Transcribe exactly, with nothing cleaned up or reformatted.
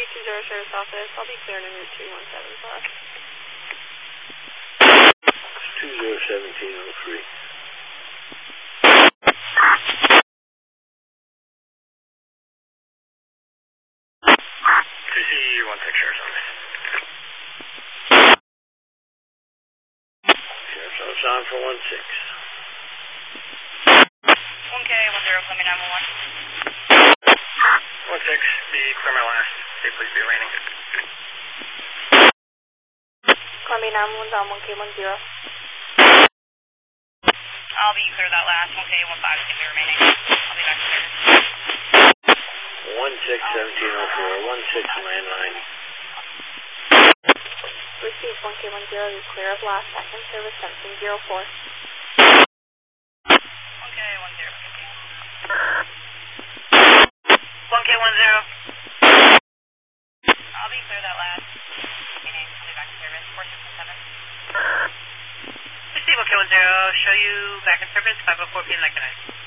two zero service office. I'll be cleared en route three one seven plus. two zero seventeen oh three. two C one six Sheriff's Office. Sheriff's Office on for one six. one K one zero, call me nine one one. one six, be clear my last. Say please be landing. Call me nine one one on one K one zero. I'll be clear that last. one K one five, stay remaining. I'll be back to service. one six seventeen oh four, one six landline. Receive one K one zero, you're clear of last, back in service seventeen zero four. one K one zero. one K one zero. I'll be clear that last. Meaning, I'll be back to service, four six one seven. Receive one K one zero, show you back in service, five oh four P M like tonight.